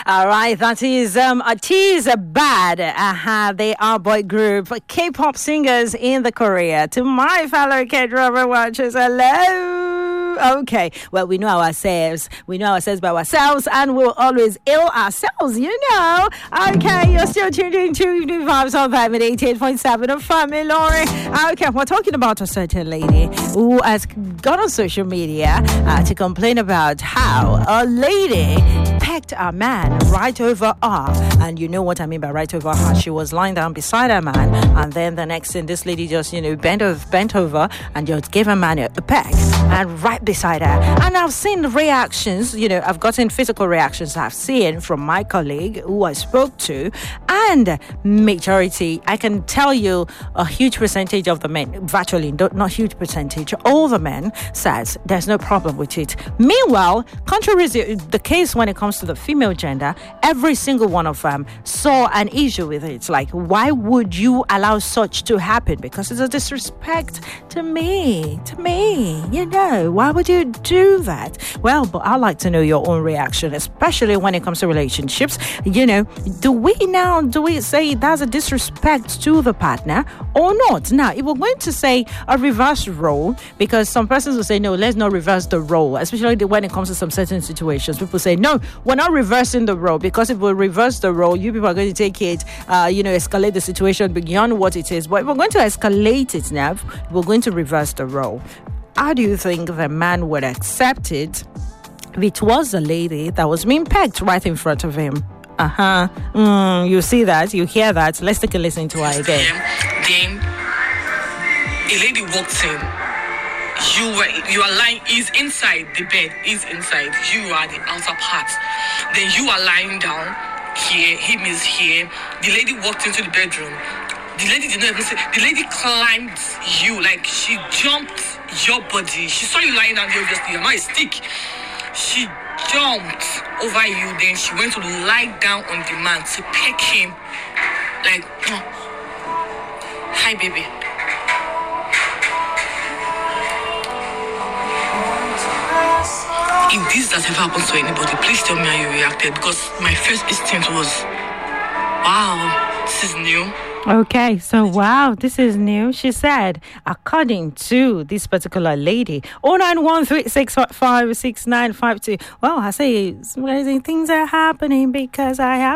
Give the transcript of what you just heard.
All right, that is Tease Bad. They are boy group K-pop singers in the Korea. To my fellow K-drama watchers, hello. Okay, well, we know ourselves by ourselves, and we'll always ill ourselves, you know. Okay, you're still tuned into Evening Vibes on Vibe at 88.7 of Family Lori. Okay, we're talking about a certain lady who has gone on social media to complain about how a lady pecked a man right over her. And you know what I mean by right over her. She was lying down beside her man, and then the next thing, this lady just, bent over and just gave a man a peck, and right beside her. And I've seen reactions, I've gotten physical reactions I've seen from my colleague who I spoke to, and majority, I can tell you a huge percentage of the men, virtually not huge percentage, all the men says there's no problem with it. Meanwhile, contrary to the case when it comes to the female gender, every single one of them saw an issue with it. It's like, why would you allow such to happen? Because it's a disrespect to me, why would you do that? Well, but I'd like to know your own reaction, especially when it comes to relationships. Do we say that's a disrespect to the partner or not? Now, if we're going to say a reverse role, because some persons will say, no, let's not reverse the role, especially when it comes to some certain situations. People say, no, we're not reversing the role, because if we reverse the role, you people are going to take it, escalate the situation beyond what it is. But if we're going to escalate it now, we're going to reverse the role. How do you think the man would accept it if it was a lady that was being pegged right in front of him? You see that? You hear that? Let's take a listen to her again. Then a lady walked in. You are lying. He's inside the bed. He's inside. You are the outer part. Then you are lying down here. Him is here. The lady walked into the bedroom. The lady did not even say. The lady climbed you, like she jumped your body. She saw you lying down there, obviously. You're not a stick. She jumped over you. Then she went to lie down on the man to peck him. Like, hi, baby. If this has ever happened to anybody, please tell me how you reacted, because my first instinct was, wow, this is new. Okay, so wow, this is new. She said, according to this particular lady, 09136556952. Well, I say, amazing things are happening because I have